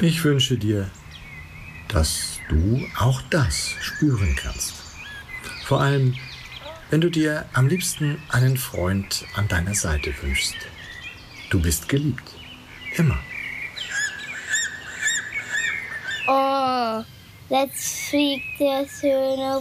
Ich wünsche dir, dass du auch das spüren kannst. Vor allem, wenn du dir am liebsten einen Freund an deiner Seite wünschst. Du bist geliebt. Immer. Oh, jetzt fliegt der schöne